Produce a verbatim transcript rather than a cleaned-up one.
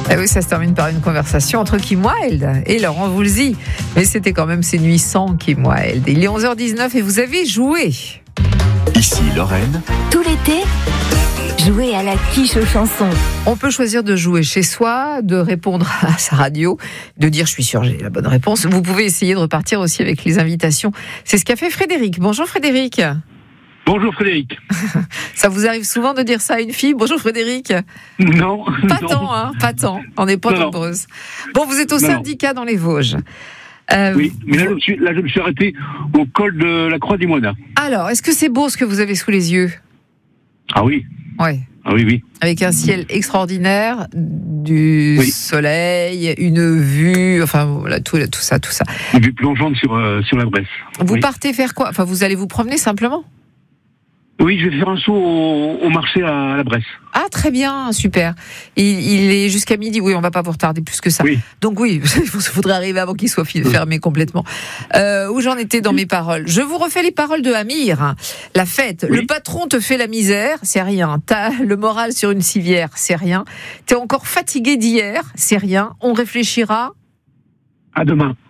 Ah oui, ça se termine par une conversation entre Kim Wilde et Laurent Voulzy. Mais c'était quand même ses nuits sans Kim Wilde. Il est onze heures dix-neuf et vous avez joué. Ici Lorraine. Tout l'été, jouez à la quiche aux chansons. On peut choisir de jouer chez soi, de répondre à sa radio, de dire je suis sûr j'ai la bonne réponse. Vous pouvez essayer de repartir aussi avec les invitations. C'est ce qu'a fait Frédéric. Bonjour Frédéric. Bonjour Frédéric. Ça vous arrive souvent de dire ça à une fille? Bonjour Frédéric. Non. Pas non. tant, hein, pas tant. On n'est pas non, nombreuses. Bon, vous êtes au non, syndicat dans les Vosges. Euh, oui, mais là je, me suis, là je me suis arrêté au col de la Croix du Moine. Alors, est-ce que c'est beau ce que vous avez sous les yeux? Ah oui. Ouais. Ah oui, oui. Avec un ciel extraordinaire, du oui. soleil, une vue, enfin voilà, tout, tout ça, tout ça. Une vue plongeante sur, euh, sur la Bresse. Vous oui. partez faire quoi? Enfin, vous allez vous promener simplement? Oui, je vais faire un saut au, au marché à la Bresse. Ah, très bien, super. Il, il est jusqu'à midi, oui, on va pas vous retarder plus que ça. Oui. Donc oui, il faudrait arriver avant qu'il soit fermé complètement. Euh, où j'en étais dans mes paroles? Je vous refais les paroles de Amir. La fête, oui. Le patron te fait la misère, c'est rien. T'as le moral sur une civière, c'est rien. T'es encore fatigué d'hier, c'est rien. On réfléchira à demain.